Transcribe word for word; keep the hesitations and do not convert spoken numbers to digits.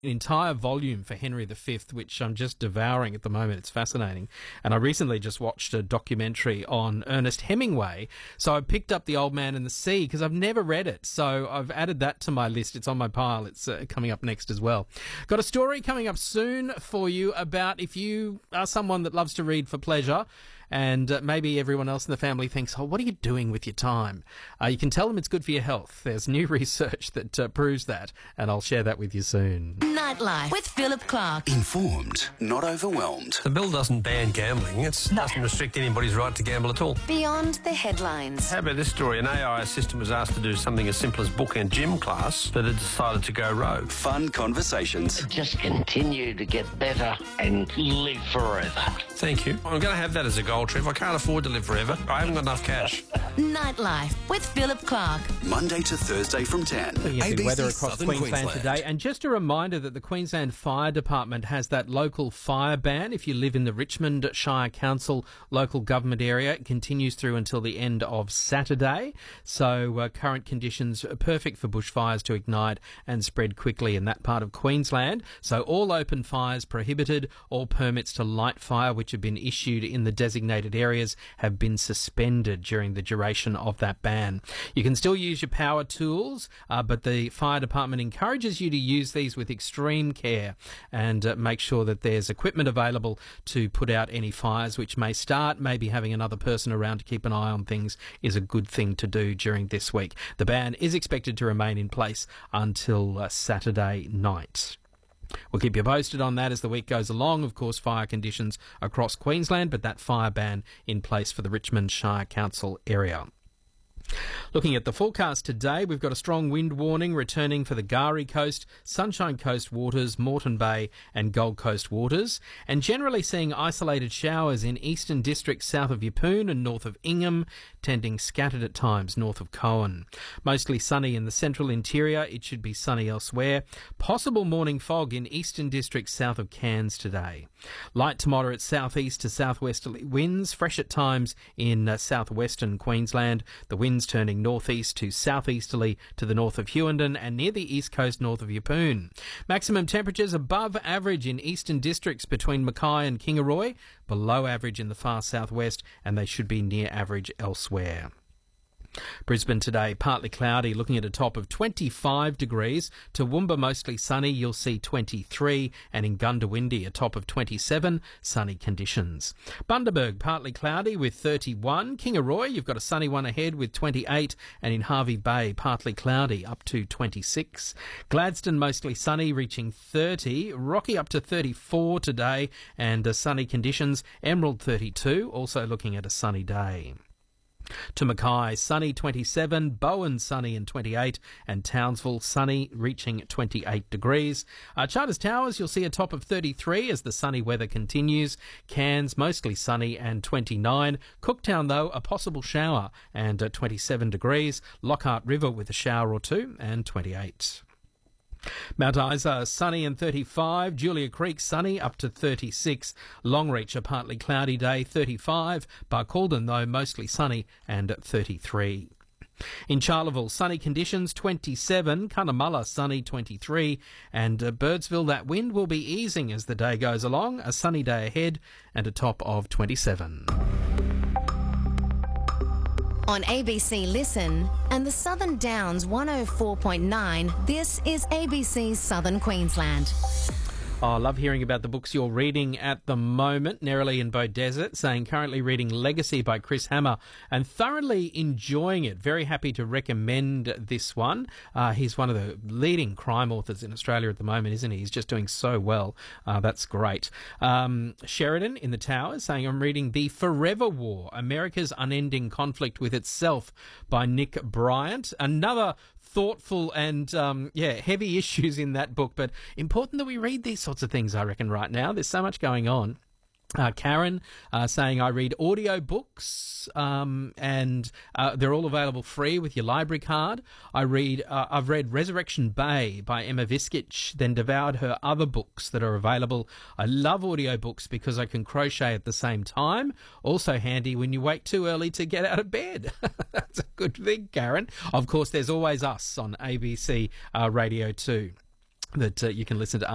an entire volume for Henry the Fifth, which I'm just devouring at the moment. It's fascinating. And I recently just watched a documentary on Ernest Hemingway. So I picked up The Old Man and the Sea because I've never read it. So I've added that to my list. It's on my pile. It's uh, coming up next as well. Got a story coming up soon for you about if you are someone that loves to read for pleasure and uh, maybe everyone else in the family thinks, oh, what are you doing with your time? Uh, you can tell them it's good for your health. There's new research that uh, proves that, and I'll share that with you soon. Nightlife with Philip Clark. Informed, not overwhelmed. The bill doesn't ban gambling. It doesn't restrict anybody's right to gamble at all. Beyond the headlines. How about this story? An A I assistant was asked to do something as simple as book a gym class, but it decided to go rogue. Fun conversations. Just continue to get better and live forever. Thank you. I'm going to have that as a goal, Trev. I can't afford to live forever. I haven't got enough cash. Nightlife with Philip Clark. Monday to Thursday from ten. Looking at the A B C weather across Southern Queensland, Queensland today, and just a reminder that the Queensland Fire Department has that local fire ban if you live in the Richmond Shire Council local government area. It continues through until the end of Saturday, so uh, current conditions are perfect for bushfires to ignite and spread quickly in that part of Queensland. So all open fires prohibited, all permits to light fire which have been issued in the designated areas have been suspended during the duration of that ban. You can still use your power tools, uh, but the fire department encourages you to use these with extreme care and uh, make sure that there's equipment available to put out any fires which may start. Maybe having another person around to keep an eye on things is a good thing to do during this week. The ban is expected to remain in place until uh, Saturday night. We'll keep you posted on that as the week goes along. Of course, fire conditions across Queensland, but that fire ban in place for the Richmond Shire Council area. Looking at the forecast today, we've got a strong wind warning returning for the Gari Coast, Sunshine Coast waters, Moreton Bay and Gold Coast waters, and generally seeing isolated showers in eastern districts south of Yeppoon and north of Ingham, tending scattered at times north of Cowan. Mostly sunny in the central interior. It should be sunny elsewhere. Possible morning fog in eastern districts south of Cairns today. Light to moderate southeast to southwesterly winds, fresh at times in uh, southwestern Queensland. The winds turning northeast to southeasterly to the north of Hughenden and near the east coast north of Yeppoon. Maximum temperatures above average in eastern districts between Mackay and Kingaroy, below average in the far southwest, and they should be near average elsewhere. Brisbane today, partly cloudy, looking at a top of twenty-five degrees. Toowoomba, mostly sunny, you'll see twenty-three, and in Gundawindi, a top of twenty-seven, sunny conditions. Bundaberg, partly cloudy with thirty-one. Kingaroy, you've got a sunny one ahead with twenty-eight, and in Hervey Bay, partly cloudy, up to twenty-six. Gladstone, mostly sunny, reaching thirty. Rocky up to thirty-four today, and uh, sunny conditions. Emerald, thirty-two, also looking at a sunny day. To Mackay, sunny twenty-seven, Bowen sunny and twenty-eight, and Townsville sunny reaching twenty-eight degrees. Uh, Charters Towers, you'll see a top of thirty-three as the sunny weather continues. Cairns, mostly sunny and twenty-nine. Cooktown, though, a possible shower and uh, twenty-seven degrees. Lockhart River with a shower or two and twenty-eight. Mount Isa, sunny and thirty-five. Julia Creek, sunny up to thirty-six. Longreach, a partly cloudy day, thirty-five. Barcaldine, though, mostly sunny and thirty-three. In Charleville, sunny conditions, twenty-seven. Cunnamulla, sunny, twenty-three. And uh, Birdsville, that wind will be easing as the day goes along. A sunny day ahead and a top of twenty-seven. On A B C Listen and the Southern Downs one oh four point nine, this is A B C Southern Queensland. Oh, I love hearing about the books you're reading at the moment. Nerily in Beaudesert saying currently reading Legacy by Chris Hammer and thoroughly enjoying it. Very happy to recommend this one. Uh, he's one of the leading crime authors in Australia at the moment, isn't he? He's just doing so well. Uh, that's great. Um, Sheridan in the Towers saying I'm reading The Forever War, America's Unending Conflict with Itself by Nick Bryant. Another thoughtful and, um, yeah, heavy issues in that book, but important that we read these sorts of things, I reckon, right now. There's so much going on. Uh, Karen uh, saying I read audio books um, and uh, they're all available free with your library card. I read uh, I've read Resurrection Bay by Emma Viskic, then devoured her other books that are available. I love audio books because I can crochet at the same time. Also handy when you wake too early to get out of bed. That's a good thing, Karen. Of course, there's always us on A B C uh, Radio two that uh, you can listen to.